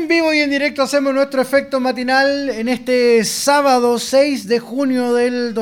vivo y en directo hacemos nuestro efecto matinal en este sábado 6 de junio del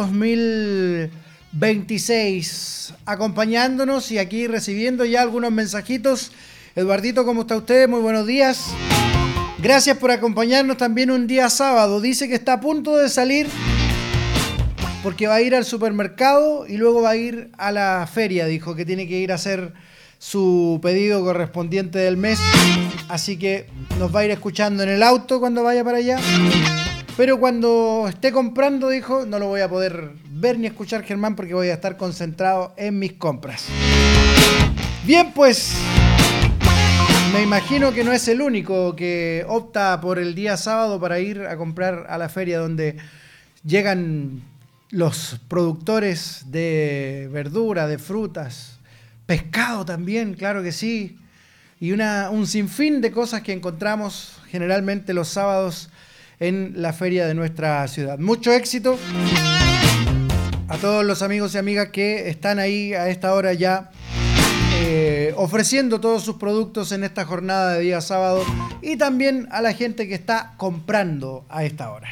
2026. Acompañándonos y aquí recibiendo ya algunos mensajitos. Eduardito, ¿cómo está usted? Muy buenos días. Gracias por acompañarnos también un día sábado. Dice que está a punto de salir porque va a ir al supermercado y luego va a ir a la feria. Dijo que tiene que ir a hacer su pedido correspondiente del mes. Así que nos va a ir escuchando en el auto cuando vaya para allá. Pero cuando esté comprando, dijo, no lo voy a poder ver ni escuchar, Germán, porque voy a estar concentrado en mis compras. Bien, pues me imagino que no es el único que opta por el día sábado para ir a comprar a la feria donde llegan los productores de verdura, de frutas, pescado también, claro que sí, y un sinfín de cosas que encontramos generalmente los sábados en la feria de nuestra ciudad. Mucho éxito a todos los amigos y amigas que están ahí a esta hora ya ofreciendo todos sus productos en esta jornada de día sábado, y también a la gente que está comprando a esta hora.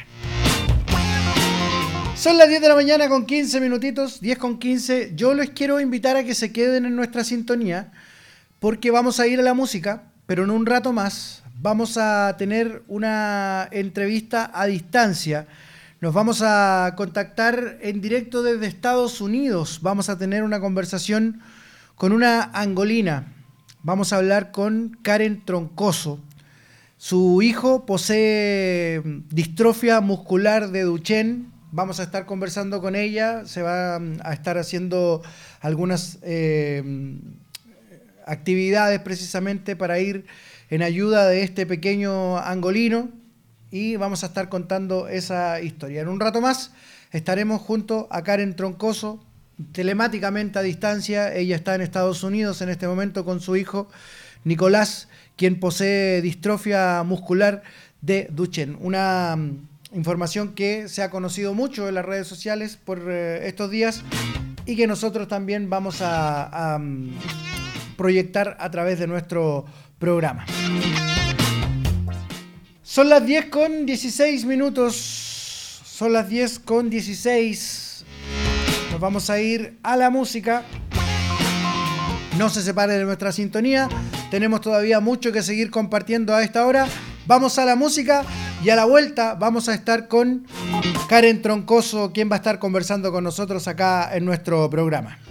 Son las 10 de la mañana con 15 minutitos, 10 con 15. Yo les quiero invitar a que se queden en nuestra sintonía porque vamos a ir a la música, pero en un rato más vamos a tener una entrevista a distancia. Nos vamos a contactar en directo desde Estados Unidos. Vamos a tener una conversación con una angolina. Vamos a hablar con Karen Troncoso. Su hijo posee distrofia muscular de Duchenne. Vamos a estar conversando con ella. Se va a estar haciendo algunas actividades precisamente para ir en ayuda de este pequeño angolino. Y vamos a estar contando esa historia. En un rato más estaremos junto a Karen Troncoso, telemáticamente a distancia. Ella está en Estados Unidos en este momento con su hijo Nicolás, quien posee distrofia muscular de Duchenne. Una información que se ha conocido mucho en las redes sociales por estos días y que nosotros también vamos a proyectar a través de nuestro programa. Son las 10 con 16 minutos. Son las 10 con 16. Nos vamos a ir a la música. No se separe de nuestra sintonía. Tenemos todavía mucho que seguir compartiendo a esta hora. Vamos a la música y a la vuelta vamos a estar con Karen Troncoso, quien va a estar conversando con nosotros acá en nuestro programa.